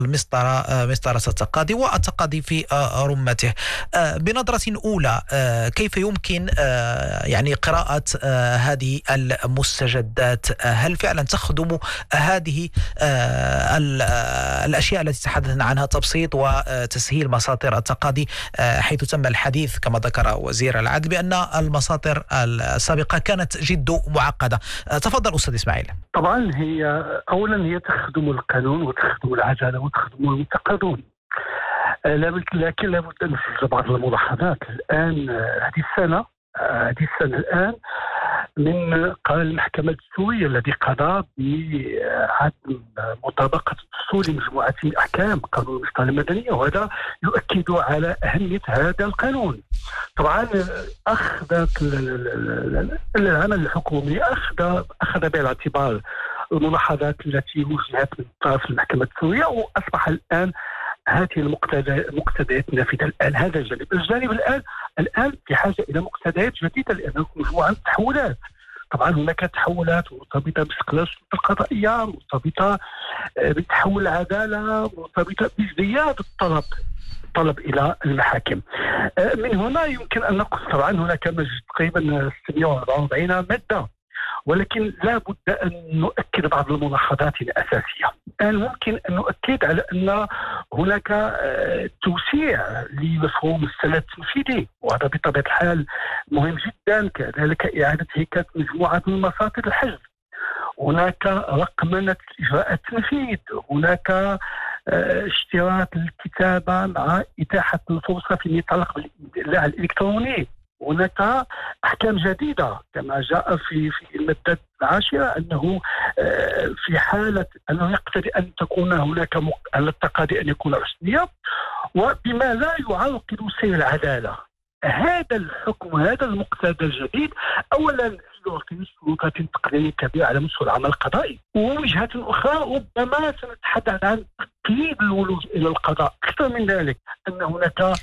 مسطرة التقاضي والتقاضي في رمته. بنظرة أولى، كيف يمكن يعني قراءة هذه المستجدات؟ هل فعلا تخدم هذه الأشياء التي تحدثنا عنها، تبسيط وتسهيل مساطر التقاضي، حيث تم الحديث كما ذكر وزير العدل بأن المساطر السابقة كانت جد معقدة؟ تفضل أستاذ إسماعيل. طبعا أولا هي تخدم القانون وتخدم العدالة وتخدم المتقاضون، لكن لابد أن نسجل بعض الملاحظات. الآن هذه السنة الآن من قرار المحكمة الدستورية الذي قضى بعدم مطابقة الدستور لمجموعة من أحكام قانون المسطرة المدنية، وهذا يؤكد على أهمية هذا القانون. طبعا أخذت العمل الحكومي أخذ بعين الاعتبار الملاحظات التي وجهت من طرف المحكمة الدستورية، وأصبح الآن هذه المقتضيات نافذة. الآن هذا الجانب الآن في حاجة إلى مقتضيات جديدة، لأن هناك مجموعة من التحولات. طبعا هناك تحولات مرتبطة باستقلال السلطة القضائية، مرتبطة بتحول العدالة، مرتبطة بازدياد الطلب إلى المحاكم. من هنا يمكن أن نقول طبعا هناك تقريبا 644 مادة، ولكن لا بد أن نؤكد بعض الملاحظات الأساسية. الآن ممكن أن نؤكد على أن هناك توسيع لمفهوم السند التنفيذي، وهذا بطبيعة الحال مهم جدا. كذلك إعادة هيكلة مجموعة من مساطر الحجز، هناك رقمنة إجراءات التنفيذ، هناك اشتراط الكتابة مع إتاحة الفرصة فيما يتعلق بالإملاء الإلكتروني. هناك أحكام جديدة كما جاء في المادة 10 أنه في حالة أنه يقتضي أن تكون هناك على التقاضي أن يكون رسميا وبما لا يعرقل سير العدالة. هذا الحكم، هذا المقتضى الجديد، أولا يعطي سلطات تقنية كبيرة على مستوى العمل القضائي، ووجهة أخرى ربما سنتحدث عن تقليد الولوج إلى القضاء. أكثر من ذلك أن هناك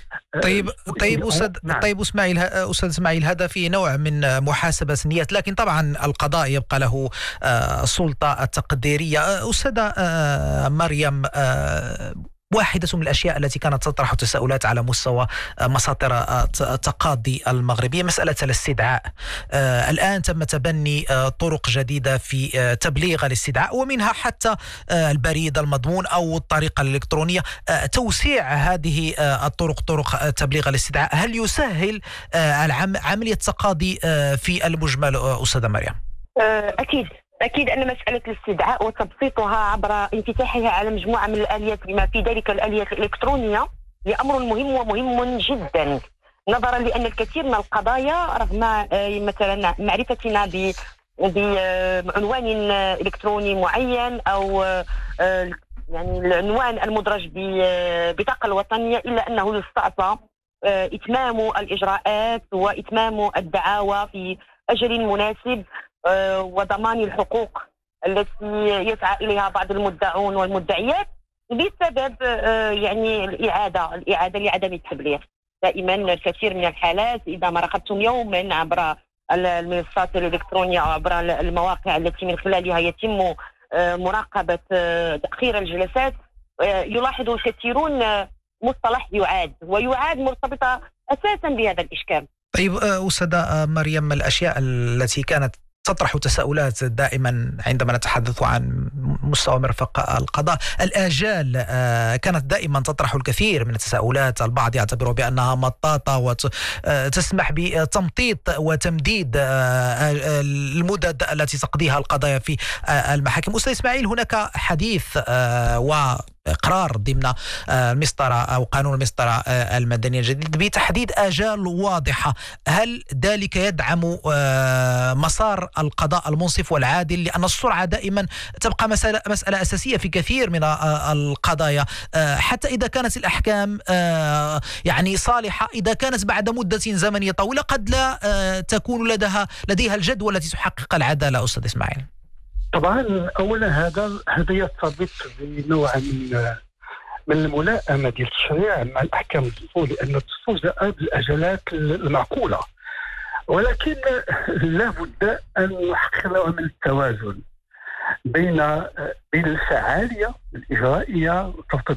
طيب أستاذ إسماعيل، هذا في نوع من محاسبة نيات، لكن طبعا القضاء يبقى له السلطة التقديرية. أستاذة مريم، واحدة من الأشياء التي كانت تطرح تساؤلات على مستوى مساطر التقاضي المغربية مسألة الاستدعاء. الآن تم تبني طرق جديدة في تبليغ الاستدعاء، ومنها حتى البريد المضمون أو الطريقة الإلكترونية. توسيع هذه الطرق، طرق تبليغ الاستدعاء، هل يسهل عملية التقاضي في المجمل أستاذة مريم؟ أكيد أن مسألة الاستدعاء وتبسيطها عبر انفتاحها على مجموعة من الآليات بما في ذلك الآليات الإلكترونية هي أمر مهم ومهم جدا، نظرا لأن الكثير من القضايا رغم مثلا معرفتنا بعنوان إلكتروني معين أو يعني العنوان المدرج ببطاقة الوطنية، إلا أنه يستعصى إتمام الإجراءات وإتمام الدعاوى في أجل مناسب وضمان الحقوق التي يسعى إليها بعض المدعون والمدعيات بسبب يعني الإعادة لعدم التبليغ. دائما الكثير من الحالات إذا ما راقبتم يوما عبر المنصات الإلكترونية أو عبر المواقع التي من خلالها يتم مراقبة تأخير الجلسات، يلاحظ الكثيرون مصطلح يعاد مرتبطة أساسا بهذا الإشكال. طيب أستاذة مريم، الأشياء التي كانت تطرح تساؤلات دائما عندما نتحدث عن مستوى مرفق القضاء، الآجال كانت دائما تطرح الكثير من التساؤلات. البعض يعتبر بأنها مطاطة وتسمح بتمطيط وتمديد المدد التي تقضيها القضايا في المحاكم. أستاذ إسماعيل، هناك حديث وقرار ضمن المسطرة أو قانون المسطرة المدنية الجديد بتحديد آجال واضحة. هل ذلك يدعم مسار القضاء المنصف والعادل؟ لأن السرعة دائما تبقى مسألة أساسية في كثير من القضايا، حتى إذا كانت الأحكام يعني صالحة، إذا كانت بعد مدة زمنية طويلة قد لا تكون لديها الجدوى التي تحقق العدالة. أستاذ إسماعيل. طبعا اولا هذا يرتبط بنوع من الملائمه ديال التشريع مع الاحكام الدستور، لان الدستور جاء بالاجالات المعقوله، ولكن لا بد ان نحقق نوع من التوازن. بين الفعاليه الاجرائيه